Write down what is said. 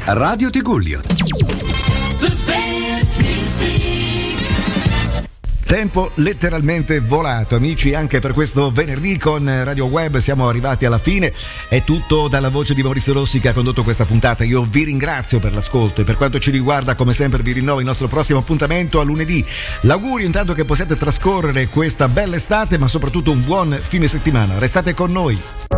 Radio Tigullio. Tempo letteralmente volato, amici, anche per questo venerdì con Radio Web siamo arrivati alla fine. È tutto dalla voce di Maurizio Rossi che ha condotto questa puntata. Io vi ringrazio per l'ascolto e per quanto ci riguarda, come sempre, vi rinnovo il nostro prossimo appuntamento a lunedì. L'augurio intanto che possiate trascorrere questa bella estate, ma soprattutto un buon fine settimana. Restate con noi.